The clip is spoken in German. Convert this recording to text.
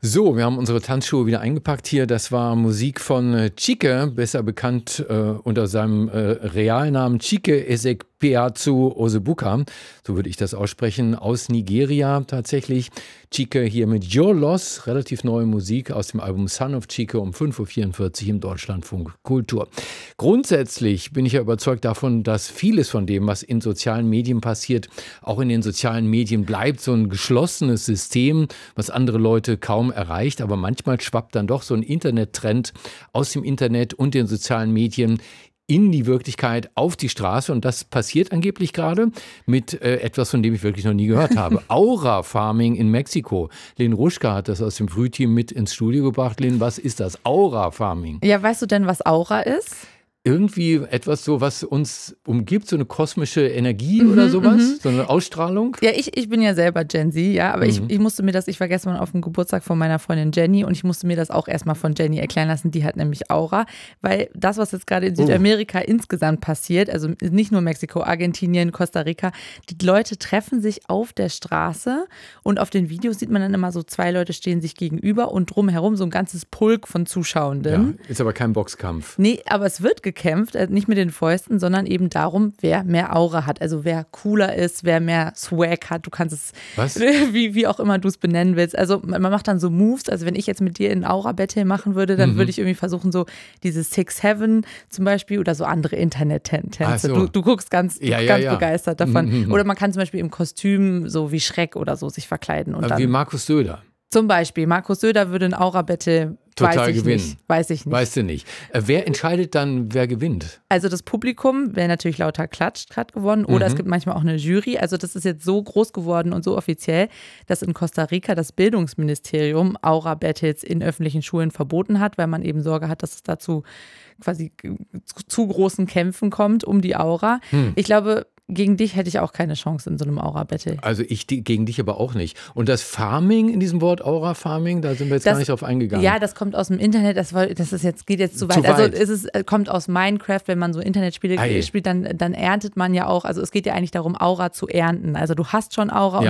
So, wir haben unsere Tanzschuhe wieder eingepackt hier. Das war Musik von Chike, besser bekannt unter seinem Realnamen Chike Ezekpeazu Ozebuka. So würde ich das aussprechen. Aus Nigeria tatsächlich. Chike hier mit Your Loss, relativ neue Musik aus dem Album Son of Chike um 5.44 Uhr im Deutschlandfunk Kultur. Grundsätzlich bin ich ja überzeugt davon, dass vieles von dem, was in sozialen Medien passiert, auch in den sozialen Medien bleibt. So ein geschlossenes System, was andere Leute kaum erreicht. Aber manchmal schwappt dann doch so ein Internettrend aus dem Internet und den sozialen Medien in die Wirklichkeit, auf die Straße. Und das passiert angeblich gerade mit etwas, von dem ich wirklich noch nie gehört habe. Aura-Farming in Mexiko. Lynn Ruschka hat das aus dem Frühteam mit ins Studio gebracht. Lynn, was ist das? Aura-Farming. Ja, weißt du denn, was Aura ist? Irgendwie etwas so, was uns umgibt, so eine kosmische Energie oder sowas, so eine Ausstrahlung. Ja, ich bin ja selber Gen Z, ja, aber ich musste mir das, ich war gestern auf dem Geburtstag von meiner Freundin Jenny und ich musste mir das auch erstmal von Jenny erklären lassen, die hat nämlich Aura, weil das, was jetzt gerade in Südamerika insgesamt passiert, also nicht nur Mexiko, Argentinien, Costa Rica, die Leute treffen sich auf der Straße und auf den Videos sieht man dann immer so, zwei Leute stehen sich gegenüber und drumherum so ein ganzes Pulk von Zuschauenden. Ja, ist aber kein Boxkampf. Nee, aber es wird gekämpft, nicht mit den Fäusten, sondern eben darum, wer mehr Aura hat. Also wer cooler ist, wer mehr Swag hat. Du kannst es, wie auch immer du es benennen willst. Also man macht dann so Moves. Also wenn ich jetzt mit dir in Aura-Battle machen würde, dann würde ich irgendwie versuchen, so dieses Six Heaven zum Beispiel oder so andere Internet-Tänze. So. Du guckst ganz begeistert davon. Mhm. Oder man kann zum Beispiel im Kostüm so wie Schreck oder so sich verkleiden. Und dann, wie Markus Söder. Zum Beispiel, Markus Söder würde in Aura-Battle total gewinnen. Weiß ich nicht. Weißt du nicht. Wer entscheidet dann, wer gewinnt? Also das Publikum, wer natürlich lauter klatscht, hat gewonnen. Oder es gibt manchmal auch eine Jury. Also das ist jetzt so groß geworden und so offiziell, dass in Costa Rica das Bildungsministerium Aura-Battles in öffentlichen Schulen verboten hat, weil man eben Sorge hat, dass es dazu quasi zu großen Kämpfen kommt um die Aura. Ich glaube, gegen dich hätte ich auch keine Chance in so einem Aura-Battle. Also gegen dich aber auch nicht. Und das Farming in diesem Wort Aura-Farming, da sind wir jetzt gar nicht drauf eingegangen. Ja, das kommt aus dem Internet, geht jetzt zu weit. Also kommt aus Minecraft, wenn man so Internetspiele spielt, dann erntet man ja auch, also es geht ja eigentlich darum, Aura zu ernten. Also du hast schon Aura und